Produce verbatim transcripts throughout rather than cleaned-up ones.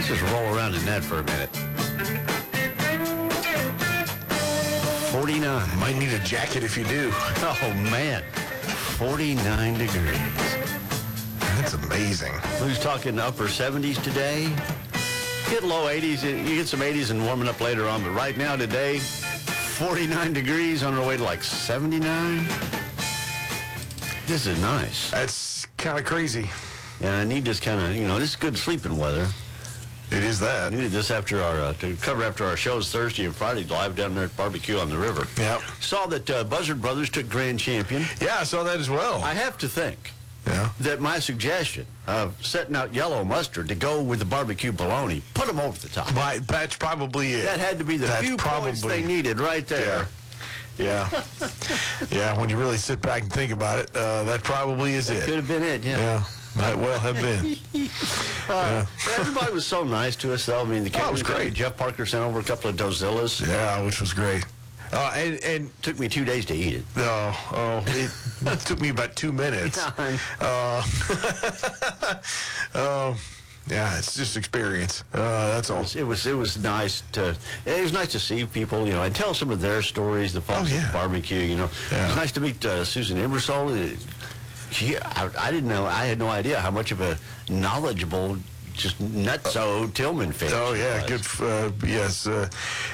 Let's just roll around in that for a minute. forty-nine. Might need a jacket if you do. Oh, man. forty-nine degrees. That's amazing. Who's talking upper seventies today? Get low eighties. You get some eighties and warming up later on. But right now today, forty-nine degrees on our way to like seventy-nine. This is nice. That's kind of crazy. And I need this kind of, you know, this is good sleeping weather. It is that. I needed this after our, uh, to cover after our shows Thursday and Friday live down there at Barbecue on the River. Yep. Saw that uh, Buzzard Brothers took grand champion. Yeah, I saw that as well. I have to think yeah. that my suggestion of setting out yellow mustard to go with the barbecue bologna put them over the top. My, that's probably it. That had to be the that's few probably, points they needed right there. Yeah. Yeah. Yeah, when you really sit back and think about it, uh, that probably is it. Could have been it, yeah. Yeah. Might well have been. uh, yeah. Everybody was so nice to us, though. I mean, the oh, it was great. Jeff Parker sent over a couple of Dozillas. Yeah, which was great. Uh, and, and took me two days to eat it. No, oh, it took me about two minutes. uh, uh, yeah, it's just experience. Uh, that's all. It was, it was it was nice to it was nice to see people, you know, and tell some of their stories. The folks oh, yeah. at barbecue, you know. Yeah. It was nice to meet uh, Susan Ebersol. She, I, I didn't know. I had no idea how much of a knowledgeable, just nutso Tillman fan. Oh yeah, good. Uh, yes, uh,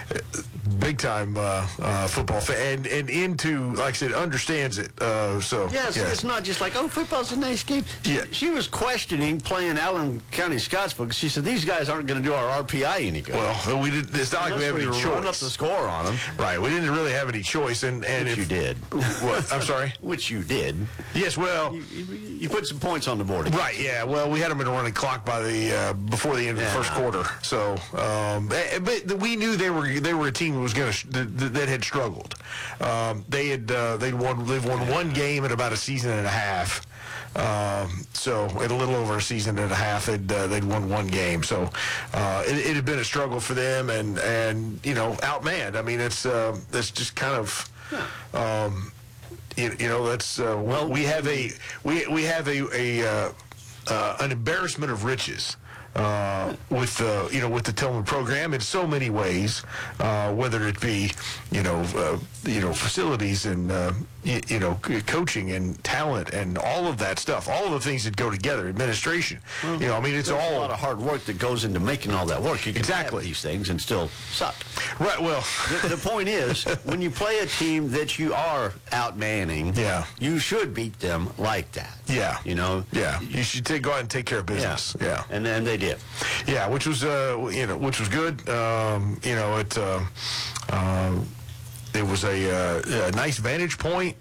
big time uh, uh, football fan, and and into like I said, understands it. Uh, so yes, yes, it's not just like oh, football's a nice game. Yeah. She was questioning playing Allen County Scottsville. She said these guys aren't going to do our R P I any good. Well, we did. It's not like we have any choice. Run up the score on them. Right. We didn't really have any choice, and and Which if, you did. What? I'm sorry. Which you did. Yes. Well, you, you, you put some points on the board. Right. Yeah. Well, we had them in a running clock by the uh, before the end of yeah. the first quarter. So, um, but we knew they were they were a team that was going to that, that had struggled. Um, they had uh, they'd won they've won one game in about a season and a half. Um, so in a little over a season and a half, they'd uh, they'd won one game. So uh, it, it had been a struggle for them, and and you know outmanned. I mean, it's uh, it's just kind of. Um, you, you know that's uh, well we have a we we have a a uh, uh, an embarrassment of riches. Uh, with uh, you know with the Tillman program in so many ways, uh, whether it be you know uh, you know facilities and uh, you, you know coaching and talent and all of that stuff, all of the things that go together, administration. Well, you know, I mean, it's all a lot of hard work that goes into making all that work. You can exactly have these things and still suck. Right. Well, the, the point is, when you play a team that you are outmanning, yeah, you should beat them like that. Yeah. You know. Yeah. You should take go out and take care of business. Yeah. yeah. And then they did. Yeah, which was uh, you know, which was good. Um, you know, it uh, uh, it was a, uh, a nice vantage point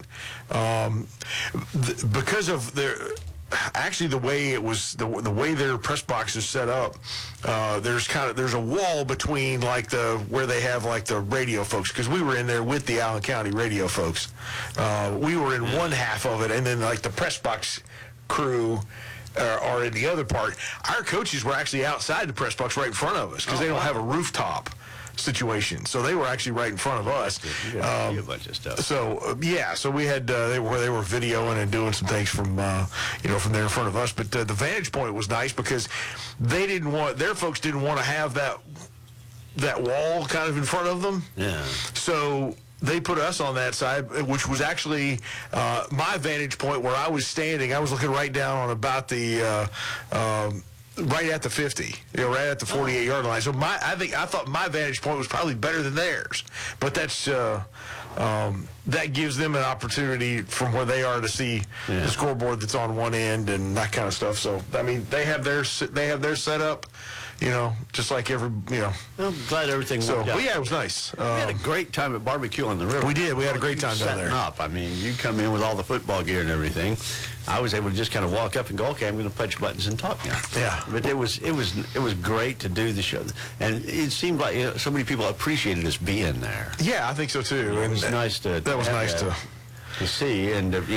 um, th- because of their. Actually, the way it was, the, the way their press box is set up, uh, there's kind of there's a wall between like the where they have like the radio folks, because we were in there with the Allen County radio folks. Uh, we were in one half of it, and then like the press box crew. Uh, are in the other part. Our coaches were actually outside the press box right in front of us because oh, they don't wow. have a rooftop situation. So they were actually right in front of us. You um, see a bunch of stuff. So uh, yeah, so we had uh, they were they were videoing and doing some things from uh, you know from there in front of us. But uh, the vantage point was nice because they didn't want their folks didn't want to have that that wall kind of in front of them. Yeah. So. They put us on that side, which was actually uh, my vantage point where I was standing. I was looking right down on about the, uh, um, right at the fifty, you know, right at the forty-eight yard line. So my, I think I thought my vantage point was probably better than theirs, but that's uh, um, that gives them an opportunity from where they are to see yeah. the scoreboard that's on one end and that kind of stuff. So I mean, they have their they have their setup. You know, just like every, you know. I'm glad everything so, worked out. Well, yeah, it was nice. We um, had a great time at Barbecue on the River. We did. We had a great time down there. Up. I mean, you come in with all the football gear and everything. I was able to just kind of walk up and go, okay, I'm going to punch buttons and talk now. Yeah. But it was it was it was great to do the show, and it seemed like you know, so many people appreciated us being there. Yeah, I think so too. It was and nice to. That was nice that, to to see and. Uh,